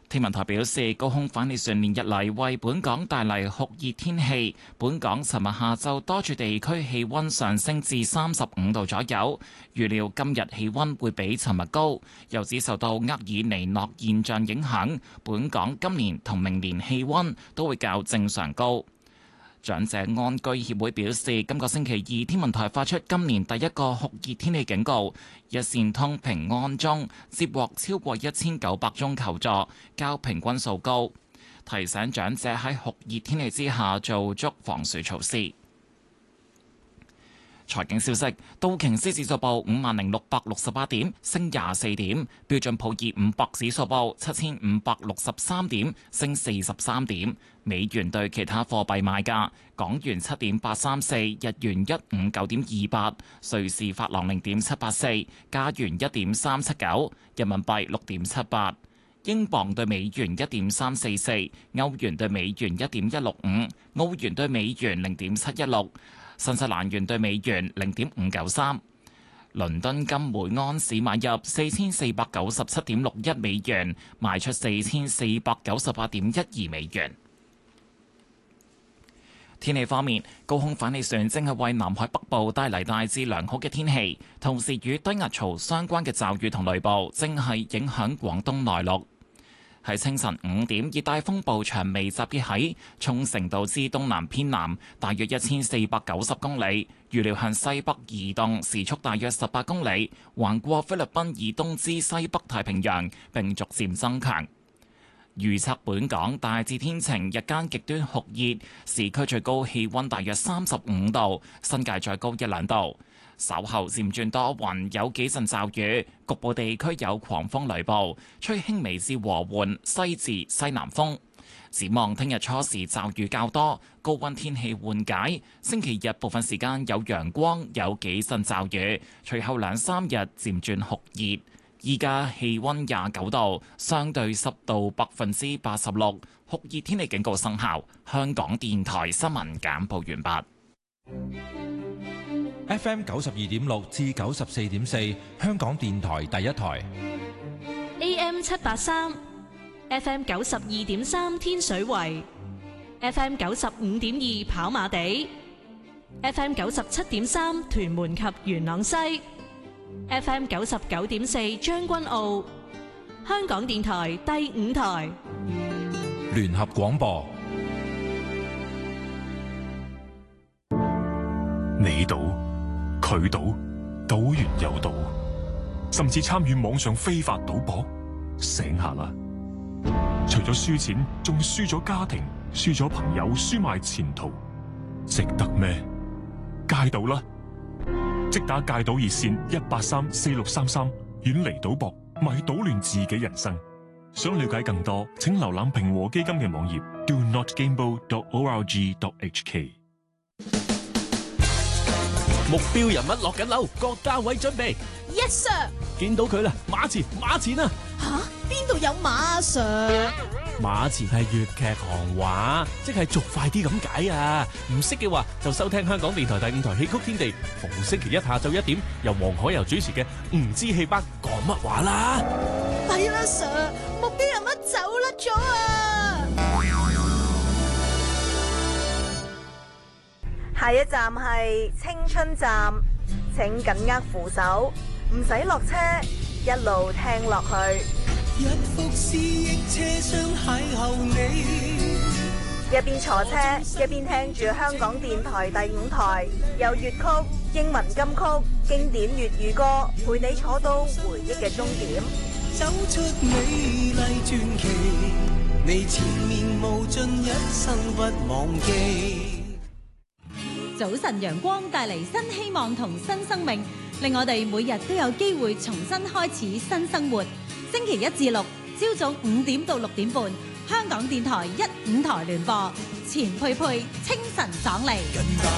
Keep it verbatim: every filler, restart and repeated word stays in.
天文台表示，高空反氣旋連日嚟為本港帶嚟酷熱天氣。本港尋日下晝多處地區氣溫上升至三十五度左右，預料今日氣溫會比尋日高。又指受到厄爾尼諾現象影響，本港今年同明年氣溫都會較正常高。長者安居協會表示，今個星期二天文台發出今年第一個酷熱天氣警告，一線通平安鐘接獲超過一千九百宗求助，較平均數高，提醒長者喺酷熱天氣之下做足防暑措施。財經消息，道瓊斯指數報五萬零六百六十八點，升廿四點；標準普爾五百指數報七千五百六十三點，升四十三點。美元對其他貨幣賣價：港元七點八三四，日元一五九點二八，瑞士法郎零點七八四，加元一點三七九，人民幣六點七八，英鎊對美元一點三四四，歐元對美元一點一六五，澳元對美元零點七一六。新西蘭元對美元零點五九三，倫敦金每安士買入四千四百九十七點六一美元，賣出四千四百九十八點一二美元。天氣方面，高空反氣旋正係為南海北部帶嚟大致良好嘅天氣，同時與低壓槽相關嘅驟雨同雷暴正係影響廣東內陸。喺清晨五點，熱帶風暴長尾集結喺沖繩島之東南偏南，大約一千四百九十公里，預料向西北移動，時速大約十八公里，橫過菲律賓以東之西北太平洋，並逐漸增強。預測本港大致天晴，日間極端酷熱，市區最高氣溫大約三十五度，新界再高一兩度。稍後漸轉多雲，有幾陣驟雨，局部地區有狂風雷暴，吹輕微至和緩西至西南風。展望聽日初時驟雨較多，高溫天氣緩解。星期日部分時間有陽光，有幾陣驟雨，隨後兩三日漸轉酷熱。依家氣溫廿九度，相對濕度百分之八十六，酷熱天氣警告生效。香港電台新聞簡報完畢。 F M 九十二點六至九十四點四，香港電台第一台。 A M 七八三，F M 九十二點三天水圍，F M 九十五點二跑馬地，F M 九十七點三屯門及元朗西，F M 九十九點四將軍澳。香港電台第五台聯合廣播。 你賭佢賭，賭完又賭，甚至參與網上非法賭博，醒下啦！除咗輸錢，仲輸咗家庭，輸咗朋友，輸埋前途，值得咩？戒賭啦！即打戒賭熱線一八三四六三三，遠離賭博，咪賭亂自己人生。想了解更多，請瀏覽平和基金嘅網頁 do not gamble dot org dot h k。 目標人物落緊樓，各單位準備。 Yes sir。 見到佢啦，馬前馬前啊！ 吓，邊度有馬啊 Sir？ 馬前係粵劇行話，即係逐快啲咁解啊！唔識嘅話就收聽香港電台第五台戲曲天地，逢星期一下晝一點由黃海柔主持嘅唔知戲班講乜話啦。 弊啦 Sir， 目標人物走甩咗啊！ 下一站係青春站，請緊握扶手，唔使落車，一路聽落去。 一幅思憶車廂邂逅你， 一邊坐車一邊聽住香港電台第五台，有粵曲、英文金曲、經典粵語歌，陪你坐到回憶嘅終點。 走出美麗傳奇，你前面無盡，一生不忘記。 早晨陽光帶嚟新希望同新生命，令我哋每日都有機會重新開始新生活。星期一至六朝早五點到六點半，香港電台一五台聯播，錢佩佩清晨爽利。